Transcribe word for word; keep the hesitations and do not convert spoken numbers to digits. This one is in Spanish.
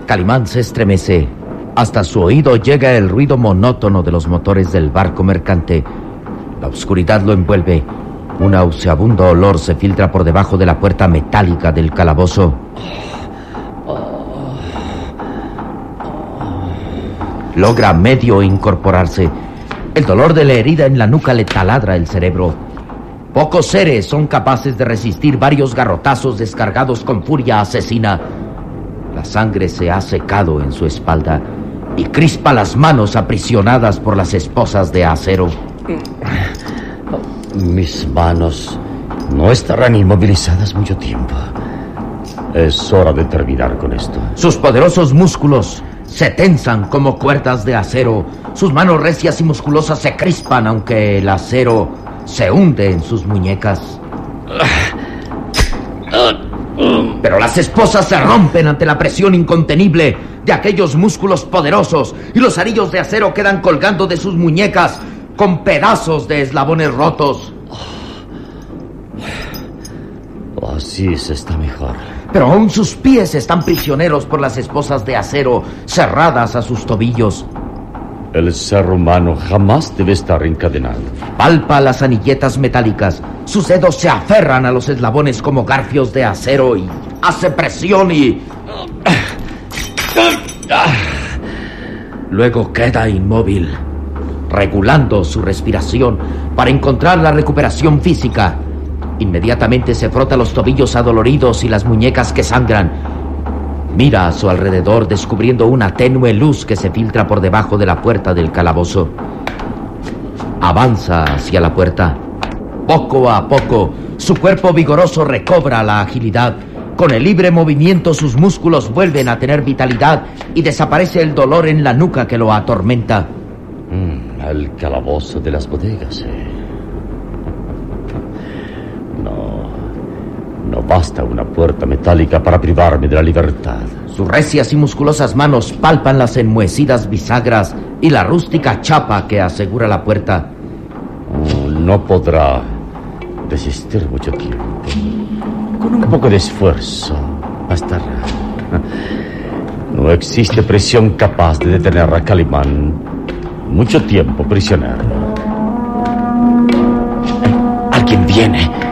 Calimán se estremece. Hasta su oído llega el ruido monótono de los motores del barco mercante. La oscuridad lo envuelve. Un nauseabundo olor se filtra por debajo de la puerta metálica del calabozo. Logra medio incorporarse. El dolor de la herida en la nuca le taladra el cerebro. Pocos seres son capaces de resistir varios garrotazos descargados con furia asesina. La sangre se ha secado en su espalda y crispa las manos aprisionadas por las esposas de acero. Mis manos no estarán inmovilizadas mucho tiempo. Es hora de terminar con esto. Sus poderosos músculos se tensan como cuerdas de acero. Sus manos recias y musculosas se crispan, aunque el acero se hunde en sus muñecas. Pero las esposas se rompen ante la presión incontenible de aquellos músculos poderosos y los arillos de acero quedan colgando de sus muñecas con pedazos de eslabones rotos. Así se está mejor. Pero aún sus pies están prisioneros por las esposas de acero cerradas a sus tobillos. El ser humano jamás debe estar encadenado. Palpa las anilletas metálicas. Sus dedos se aferran a los eslabones como garfios de acero y hace presión y... Luego queda inmóvil, regulando su respiración para encontrar la recuperación física. Inmediatamente se frota los tobillos adoloridos y las muñecas que sangran. Mira a su alrededor descubriendo una tenue luz que se filtra por debajo de la puerta del calabozo. Avanza hacia la puerta. Poco a poco, su cuerpo vigoroso recobra la agilidad. Con el libre movimiento, sus músculos vuelven a tener vitalidad y desaparece el dolor en la nuca que lo atormenta. Mm, el calabozo de las bodegas, eh. No basta una puerta metálica para privarme de la libertad. Sus recias y musculosas manos palpan las enmohecidas bisagras y la rústica chapa que asegura la puerta. Oh, no podrá resistir mucho tiempo. Con un poco de esfuerzo bastará. No existe presión capaz de detener a Calimán mucho tiempo prisionero. Alguien viene.